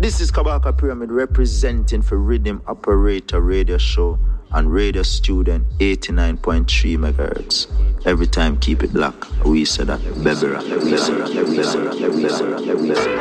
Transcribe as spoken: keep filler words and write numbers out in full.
This is Kabaka Pyramid representing for Rhythm Operator Radio Show and Radio Student eighty-nine point three megahertz. Every time keep it black. We say that. Bebera.